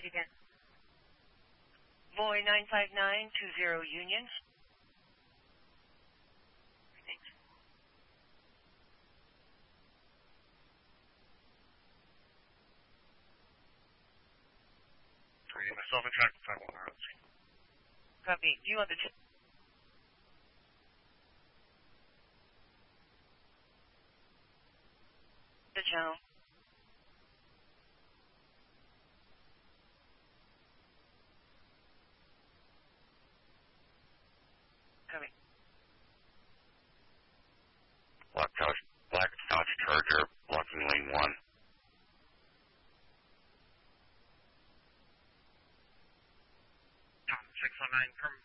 again. Boy 95920 Union. Thanks. Myself and track 51 RLC. Copy. Do you want the channel? Copy. Black Dodge Charger, blocking lane 1. 619,